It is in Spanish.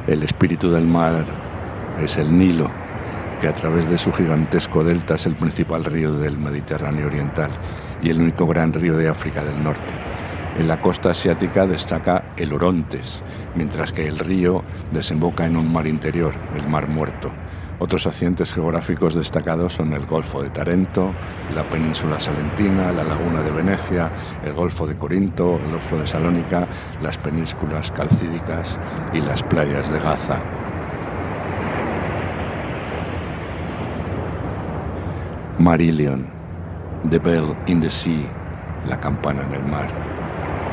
El espíritu del mar es el Nilo, que a través de su gigantesco delta es el principal río del Mediterráneo oriental y el único gran río de África del norte. En la costa asiática destaca el Orontes, mientras que el río desemboca en un mar interior, el Mar Muerto. Otros accidentes geográficos destacados son el Golfo de Tarento, la península salentina, la laguna de Venecia, el Golfo de Corinto, el Golfo de Salónica, las penínsulas calcídicas y las playas de Gaza. Marillion, The Bell in the Sea, la campana en el mar.